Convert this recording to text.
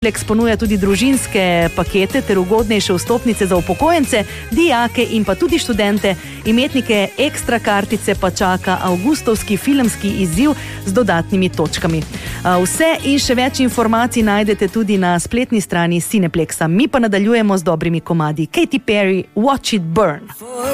Cineplex ponuja tudi družinske pakete ter ugodnejše vstopnice za upokojence, dijake in pa tudi študente. Imetnike ekstra kartice pa čaka avgustovski filmski izziv z dodatnimi točkami. Vse in še več informacij najdete tudi na spletni strani Cineplexa. Mi pa nadaljujemo z dobrimi komadi. Katy Perry, Watch It Burn.